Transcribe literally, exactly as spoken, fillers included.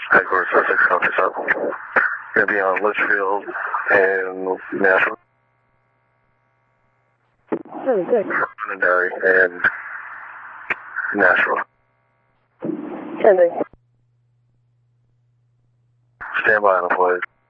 Headquarters for six Country Circle. Going to be on Litchfield and Nashville. seventy-six. Londonderry and Nashville. Sending. Stand by on the plate.